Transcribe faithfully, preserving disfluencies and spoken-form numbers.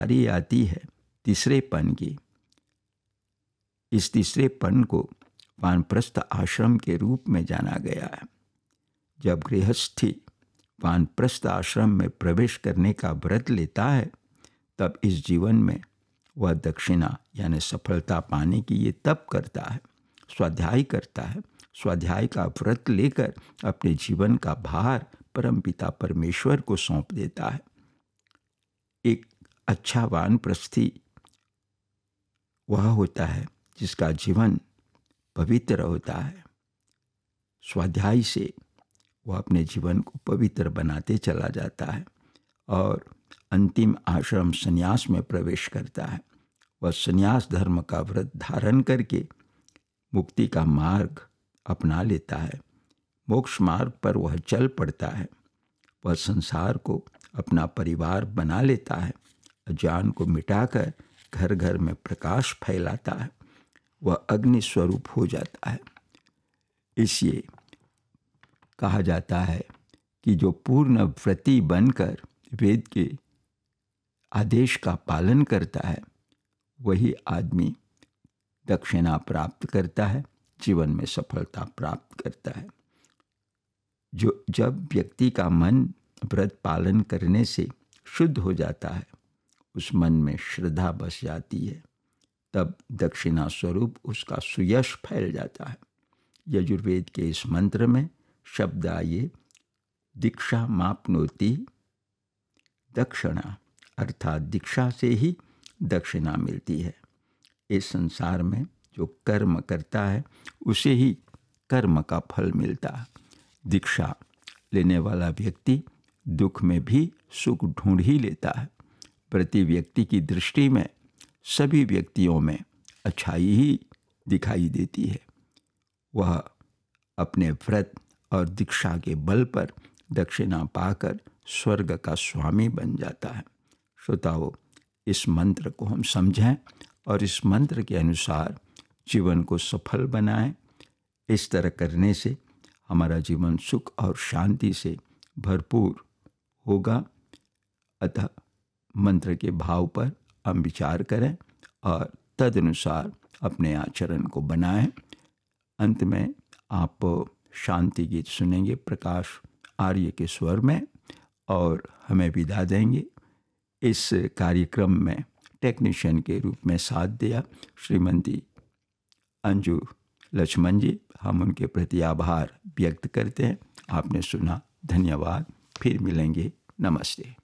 बारी आती है तीसरेपन की। इस तीसरेपन को वानप्रस्थ आश्रम के रूप में जाना गया है। जब गृहस्थी वानप्रस्थ आश्रम में प्रवेश करने का व्रत लेता है तब इस जीवन में वह दक्षिणा यानी सफलता पाने की ये तप करता है, स्वाध्याय करता है। स्वाध्याय का व्रत लेकर अपने जीवन का भार परमपिता परमेश्वर को सौंप देता है। एक अच्छा वानप्रस्थी वह होता है जिसका जीवन पवित्र होता है। स्वाध्याय से वह अपने जीवन को पवित्र बनाते चला जाता है और अंतिम आश्रम संन्यास में प्रवेश करता है। वह संन्यास धर्म का व्रत धारण करके मुक्ति का मार्ग अपना लेता है। मोक्ष मार्ग पर वह चल पड़ता है। वह संसार को अपना परिवार बना लेता है। अज्ञान को मिटाकर घर घर में प्रकाश फैलाता है। वह अग्नि स्वरूप हो जाता है। इसलिए कहा जाता है कि जो पूर्ण व्रती बनकर वेद के आदेश का पालन करता है वही आदमी दक्षिणा प्राप्त करता है, जीवन में सफलता प्राप्त करता है। जो जब व्यक्ति का मन व्रत पालन करने से शुद्ध हो जाता है, उस मन में श्रद्धा बस जाती है, तब दक्षिणा स्वरूप उसका सुयश फैल जाता है। यजुर्वेद के इस मंत्र में शब्द आइए दीक्षा मापनोति दक्षिणा, अर्थात दीक्षा से ही दक्षिणा मिलती है। इस संसार में जो कर्म करता है उसे ही कर्म का फल मिलता है। दीक्षा लेने वाला व्यक्ति दुख में भी सुख ढूंढ ही लेता है। प्रति व्यक्ति की दृष्टि में सभी व्यक्तियों में अच्छाई ही दिखाई देती है। वह अपने व्रत और दीक्षा के बल पर दक्षिणा पाकर स्वर्ग का स्वामी बन जाता है। श्रोताओं, इस मंत्र को हम समझें और इस मंत्र के अनुसार जीवन को सफल बनाएं। इस तरह करने से हमारा जीवन सुख और शांति से भरपूर होगा। अतः मंत्र के भाव पर हम विचार करें और तदनुसार अपने आचरण को बनाएं। अंत में आप शांति गीत सुनेंगे प्रकाश आर्य के स्वर में और हमें विदा देंगे। इस कार्यक्रम में टेक्नीशियन के रूप में साथ दिया श्रीमती अंजू लक्ष्मण जी। हम उनके प्रति आभार व्यक्त करते हैं। आपने सुना, धन्यवाद। फिर मिलेंगे। नमस्ते।